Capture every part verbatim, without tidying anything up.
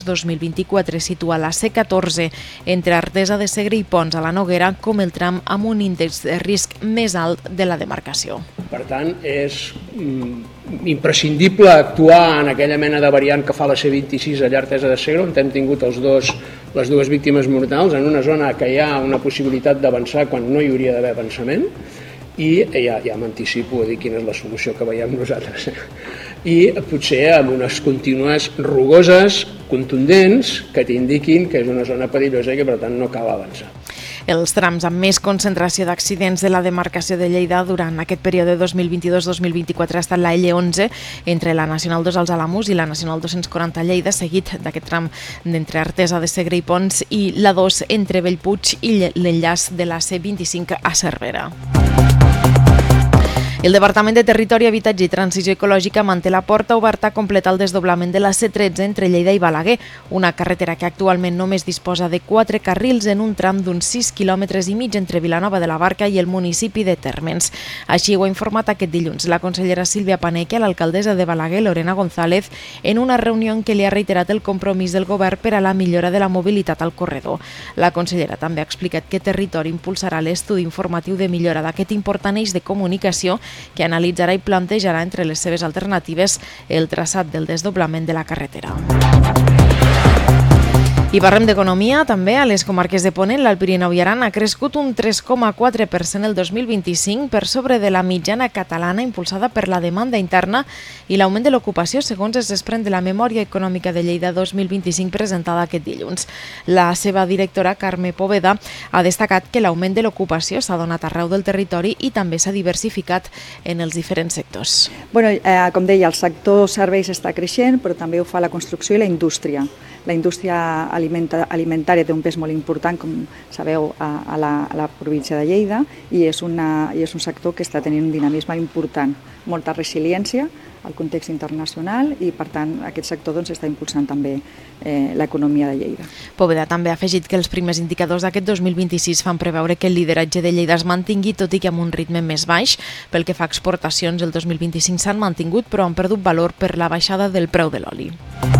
dos mil vint-i-quatre situa la C catorze entre Artesa de Segre i Ponts a la Noguera com el tram amb un índex de risc més alt de la demarcació. Per tant, és mm, imprescindible actuar en aquella mena de variant que fa la C vint-i-sis allà a Artesa de Segre, on hem tingut els dos, les dues víctimes mortals, en una zona que hi ha una possibilitat d'avançar quan no hi hauria d'haver avançament, i ja, ja m'anticipo a dir quina és la solució que veiem nosaltres. I potser amb unes contínues rugoses, contundents, que t'indiquin que és una zona perillosa i que per tant no cal avançar. Els trams amb més concentració d'accidents de la demarcació de Lleida durant aquest període dos mil vint-i-dos dos mil vint-i-quatre ha estat la L onze entre la Nacional dos als Alamús i la Nacional dos-cents quaranta a Lleida, seguit d'aquest tram d'entre Artesa de Segre i Ponts, i la dos entre Bellpuig i l'enllaç de la C vint-i-cinc a Cervera. El Departament de Territori, Habitatge i Transició Ecològica manté la porta oberta a completar el desdoblament de la C tretze entre Lleida i Balaguer, una carretera que actualment només disposa de quatre carrils en un tram d'uns sis quilòmetres i mig entre Vilanova de la Barca i el municipi de Térmens. Així ho ha informat aquest dilluns la consellera Sílvia Paneque a l'alcaldessa de Balaguer, Lorena González, en una reunió en què li ha reiterat el compromís del govern per a la millora de la mobilitat al corredor. La consellera també ha explicat que Territori impulsarà l'estudi informatiu de millora d'aquest important eix de comunicació que analitzarà i plantejarà entre les seves alternatives el traçat del desdoblament de la carretera. I parlem d'economia, també a les comarques de Ponent, l'Alt Pirineu i Aran ha crescut un tres coma quatre per cent el dos mil vint-i-cinc per sobre de la mitjana catalana impulsada per la demanda interna i l'augment de l'ocupació, segons es desprèn de la Memòria Econòmica de Lleida dos mil vint-i-cinc presentada aquest dilluns. La seva directora, Carme Poveda, ha destacat que l'augment de l'ocupació s'ha donat arreu del territori i també s'ha diversificat en els diferents sectors. Bueno, eh, com deia, el sector serveis està creixent, però també ho fa la construcció i la indústria. La indústria alimentària té un pes molt important, com sabeu, a, a, la, a la província de Lleida, i és, una, i és un sector que està tenint un dinamisme important, molta resiliència al context internacional i, per tant, aquest sector doncs, està impulsant també eh, l'economia de Lleida. Poveda també ha afegit que els primers indicadors d'aquest dos mil vint-i-sis fan preveure que el lideratge de Lleida es mantingui, tot i que amb un ritme més baix. Pel que fa a exportacions, el dos mil vint-i-cinc s'han mantingut, però han perdut valor per la baixada del preu de l'oli.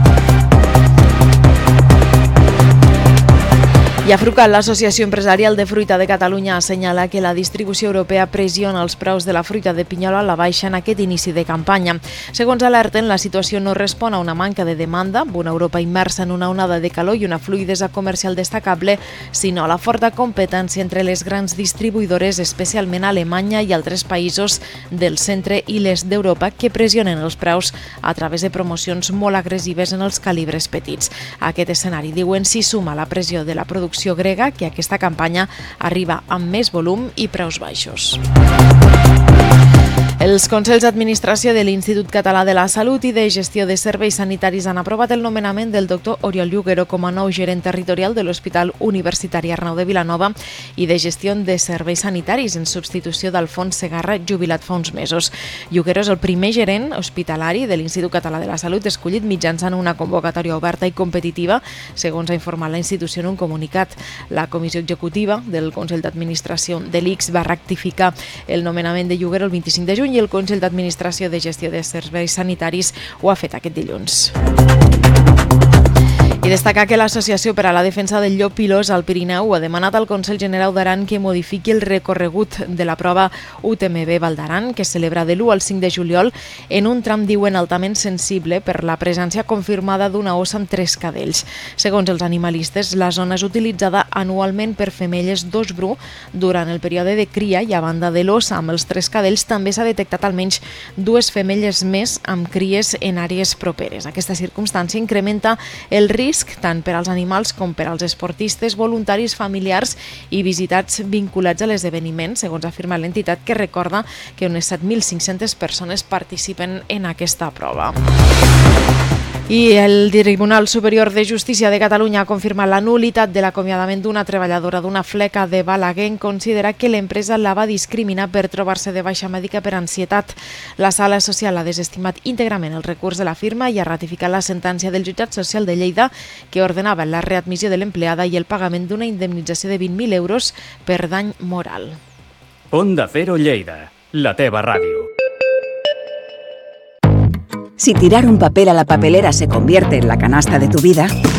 I a Frucal, l'Associació Empresarial de Fruita de Catalunya assenyala que la distribució europea pressiona els preus de la fruita de pinyol a la baixa en aquest inici de campanya. Segons alerten, la situació no respon a una manca de demanda, amb una Europa immersa en una onada de calor i una fluïdesa comercial destacable, sinó a la forta competència entre les grans distribuïdores, especialment Alemanya i altres països del centre i l'est d'Europa, que pressionen els preus a través de promocions molt agressives en els calibres petits. A aquest escenari, diuen, s'hi suma la pressió de la producció grega, que aquesta campanya arriba amb més volum i preus baixos. Els Consells d'Administració de l'Institut Català de la Salut i de Gestió de Serveis Sanitaris han aprovat el nomenament del doctor Oriol Lloguero com a nou gerent territorial de l'Hospital Universitari Arnau de Vilanova i de Gestió de Serveis Sanitaris, en substitució d'Alfons Segarra, jubilat fa uns mesos. Lloguero és el primer gerent hospitalari de l'Institut Català de la Salut escollit mitjançant una convocatòria oberta i competitiva, segons ha informat la institució en un comunicat. La comissió executiva del Consell d'Administració de l'I C S va rectificar el nomenament de Lloguero el vint-i-cinc de juny i el Consell d'Administració de Gestió de Serveis Sanitaris ho ha fet aquest dilluns. I destacar que l'Associació per a la Defensa del Llop Pilós al Pirineu ha demanat al Consell General d'Aran que modifiqui el recorregut de la prova U T M B Val d'Aran, que es celebra de l'u al cinc de juliol, en un tram, diuen, altament sensible per la presència confirmada d'una ossa amb tres cadells. Segons els animalistes, la zona és utilitzada anualment per femelles d'ós bru durant el període de cria i, a banda de l'ossa amb els tres cadells, també s'ha detectat almenys dues femelles més amb cries en àrees properes. Aquesta circumstància incrementa el risc tant per als animals com per als esportistes, voluntaris, familiars i visitats vinculats a l'esdeveniment, segons afirma l'entitat, que recorda que unes set mil cinc-centes persones participen en aquesta prova. I el Tribunal Superior de Justícia de Catalunya ha confirmat la nul·litat de l'acomiadament d'una treballadora d'una fleca de Balaguer en considerar que l'empresa la va discriminar per trobar-se de baixa mèdica per ansietat. La Sala Social ha desestimat íntegrament el recurs de la firma i ha ratificat la sentència del Jutjat Social de Lleida que ordenava la readmissió de l'empleada i el pagament d'una indemnització de vint mil euros per dany moral. Onda Cero Lleida, la teva ràdio. Si tirar un papel a la papelera se convierte en la canasta de tu vida,